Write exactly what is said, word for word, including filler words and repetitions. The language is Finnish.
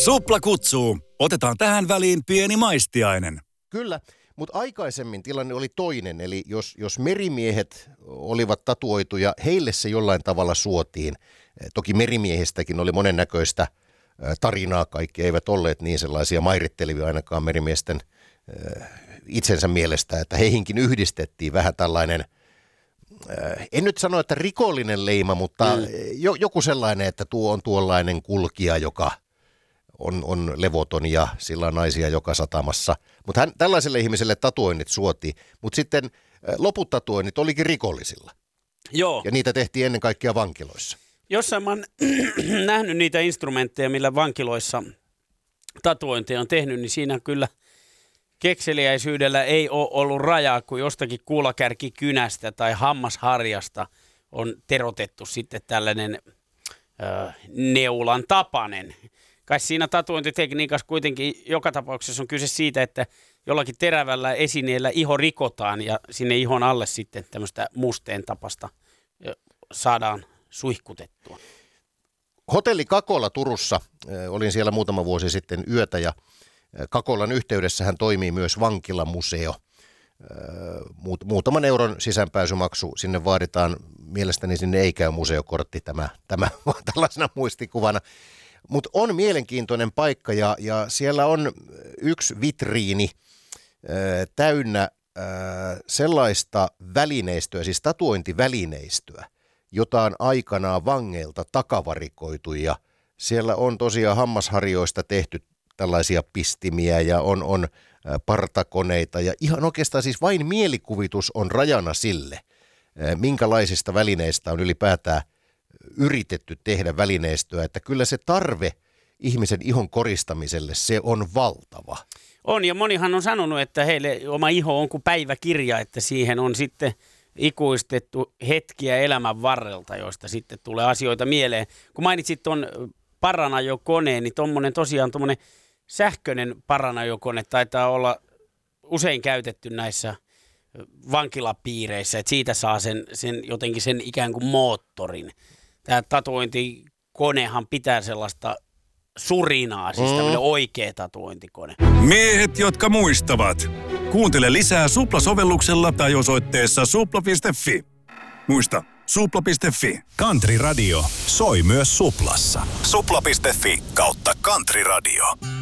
Supla kutsuu. Otetaan tähän väliin pieni maistiainen. Kyllä, mutta aikaisemmin tilanne oli toinen, eli jos, jos merimiehet olivat tatuoituja, heille se jollain tavalla suotiin. Toki merimiehistäkin oli monennäköistä tarinaa, kaikki eivät olleet niin sellaisia mairittelevia ainakaan merimiesten itsensä mielestä, että heihinkin yhdistettiin vähän tällainen, en nyt sano, että rikollinen leima, mutta mm. jo, joku sellainen, että tuo on tuollainen kulkija, joka on, on levoton ja sillä on naisia joka satamassa. Mutta tällaiselle ihmiselle tatuoinnit suotiin, mutta sitten loput tatuoinnit olikin rikollisilla. Joo. Ja niitä tehtiin ennen kaikkea vankiloissa. Jossain mä oon nähnyt niitä instrumentteja, millä vankiloissa tatuointeja on tehnyt, niin siinä kyllä kekseliäisyydellä ei ole ollut rajaa, kun jostakin kuulakärkikynästä tai hammasharjasta on terotettu sitten tällainen ö, neulan tapainen. Kai siinä tatuointitekniikassa kuitenkin joka tapauksessa on kyse siitä, että jollakin terävällä esineellä iho rikotaan ja sinne ihon alle sitten tämmöistä musteen tapasta saadaan suihkutettua. Hotelli Kakola Turussa, olin siellä muutama vuosi sitten yötä ja Kakolan yhteydessä hän toimii myös vankilamuseo. Muutaman euron sisäänpääsymaksu sinne vaaditaan, mielestäni sinne ei käy museokortti tämä, tämä vaan tällaisena muistikuvana. Mutta on mielenkiintoinen paikka ja, ja siellä on yksi vitriini ää, täynnä ää, sellaista välineistöä, siis tatuointivälineistöä, jota on aikanaan vangeilta takavarikoitu ja siellä on tosiaan hammasharjoista tehty tällaisia pistimiä ja on, on partakoneita ja ihan oikeastaan siis vain mielikuvitus on rajana sille, minkälaisista välineistä on ylipäätään yritetty tehdä välineistöä, että kyllä se tarve ihmisen ihon koristamiselle, se on valtava. On ja monihan on sanonut, että heille oma iho on kuin päiväkirja, että siihen on sitten ikuistettu hetkiä elämän varrelta, joista sitten tulee asioita mieleen. Kun mainitsit tuon paranajokoneen, niin tommonen tosiaan tommonen sähköinen paranajokone taitaa olla usein käytetty näissä vankilapiireissä, että siitä saa sen, sen jotenkin sen ikään kuin moottorin. Tämä tatuointikonehan pitää sellaista surinaa, siis tämmöinen oikea tatuointikone. Miehet, jotka muistavat. Kuuntele lisää Supla-sovelluksella tai osoitteessa supla piste fi. Muista, supla piste fi. Country Radio soi myös Suplassa. supla piste fi kautta Country Radio.